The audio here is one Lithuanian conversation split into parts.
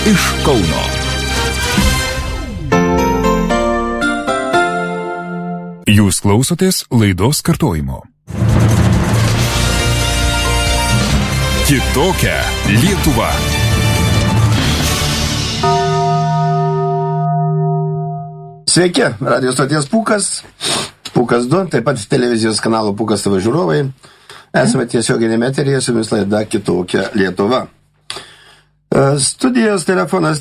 iš Kauno. Jūs klausotės laidos kartojimo. Kitokia Lietuva. Sveiki, radio stoties Pūkas, Pūkas 2, taip pat televizijos kanalo Pūkas TV žiūrovai. Esame tiesioginėme eteryje, su jumis laida Kitokia Lietuva. Studijos telefonas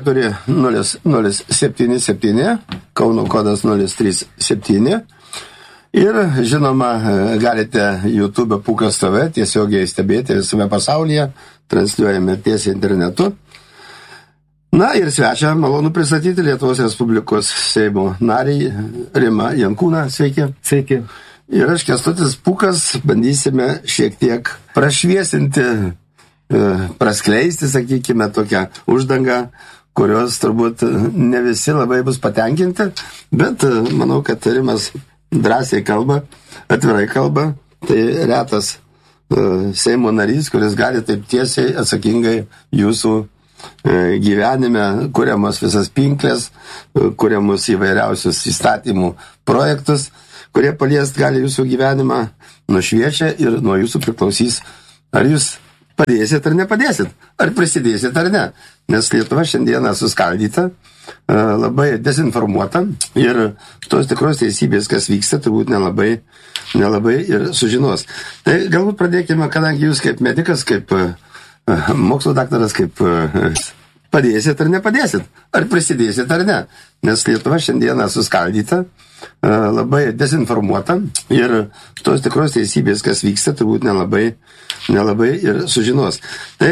34077, Kauno kodas 037. Ir, žinoma, galite YouTube Pūkas TV tiesiogiai stebėti visame pasaulyje, transliuojame tiesiai internetu. Na ir svečią malonu pristatyti Lietuvos Respublikos Seimo narį Rimą Jankūną. Sveiki. Sveiki. Ir aš, Kęstutis Pūkas, bandysime šiek tiek prašviesinti, praskleisti, sakykime, tokią uždangą, kurios turbūt ne visi labai bus patenkinti, bet manau, kad Rimas drąsiai kalba, atvirai kalba. Tai retas Seimo narys, kuris gali taip tiesiai atsakingai jūsų gyvenime, kuriamos visas pinklės, kuriamus įvairiausius įstatymų projektus, kurie paliest gali jūsų gyvenimą, nušviečia ir nuo jūsų priklausys, ar jūs padėsit ar nepadėsit, ar prisidėsit ar ne. Nes Lietuva šiandieną suskaldyta, labai dezinformuota ir tos tikros teisybės, kas vyksta, turbūt nelabai ir sužinos. Tai galbūt pradėkime, kadangi jūs kaip medikas, kaip mokslo daktaras, kaip padėsit ar nepadėsit, ar prisidėsit ar ne. Nes Lietuva šiandieną suskaldyta, labai dezinformuota ir tos tikros teisybės, kas vyksta, turbūt nelabai ir sužinos. Tai